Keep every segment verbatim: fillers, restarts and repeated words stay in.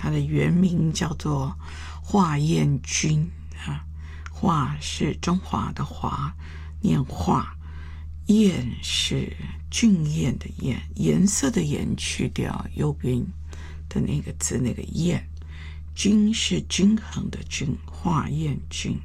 他的原名叫做华彦钧啊，华是中华的华，念华，彦是俊彦的彦，颜色的颜去掉右边的那个字那个彦，均是均衡的均，华彦钧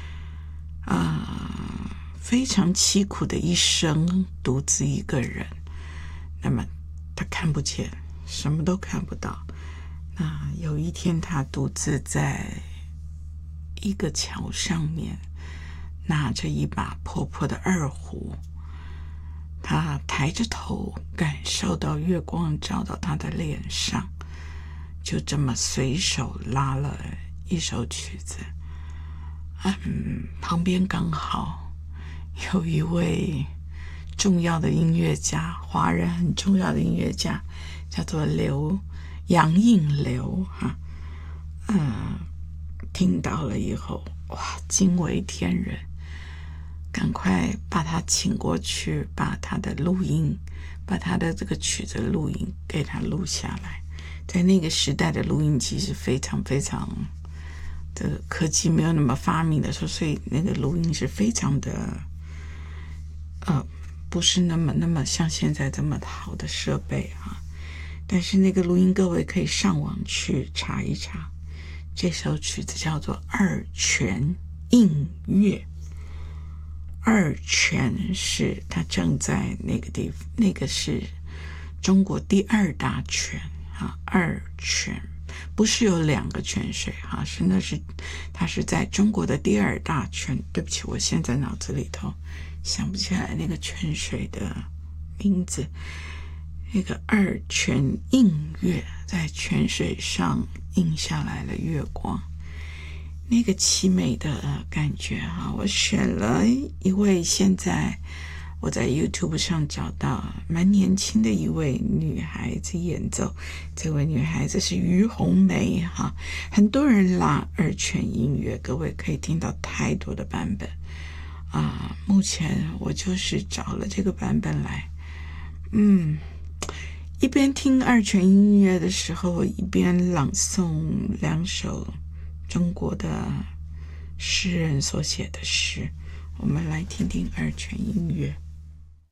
啊，非常凄苦的一生，独自一个人。那么他看不见，什么都看不到。那有一天，他独自在一个桥上面，拿着一把破破的二胡，他抬着头，感受到月光照到他的脸上，就这么随手拉了一首曲子。嗯，旁边刚好有一位重要的音乐家，华人很重要的音乐家，叫做刘杨应刘哈，嗯，听到了以后，哇，惊为天人，赶快把他请过去，把他的录音，把他的这个曲子录音给他录下来。在那个时代的录音机是非常非常的科技没有那么发明的时候，所以那个录音是非常的呃。不是那么那么像现在这么好的设备啊，但是那个录音各位可以上网去查一查。这首曲子叫做二泉映月，二泉是它正在那个地方，那个是中国第二大泉啊，二泉不是有两个泉水啊，是那是它是在中国的第二大泉。对不起，我现在脑子里头想不起来那个泉水的名字。那个二泉映月，在泉水上映下来了月光，那个凄美的感觉哈。我选了一位现在我在 YouTube 上找到蛮年轻的一位女孩子演奏，这位女孩子是于红梅哈。很多人拉二泉映月，各位可以听到太多的版本啊，目前我就是找了这个版本来，嗯，一边听二泉映月的时候，一边朗诵两首中国的诗人所写的诗。我们来听听二泉映月。